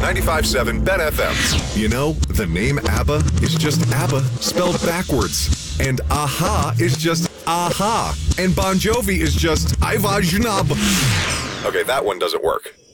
95.7 Bet FM. You know, the name ABBA is just ABBA spelled backwards. And AHA is just AHA. And Bon Jovi is just Iva Janab. Okay, that one doesn't work.